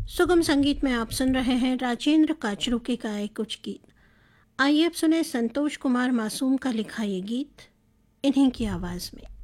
सुगम संगीत में आप सुन रहे हैं राजेंद्र काचरू के गाए कुछ गीत। आइए अब सुने संतोष कुमार मासूम का लिखा ये गीत इन्हीं की आवाज़ में।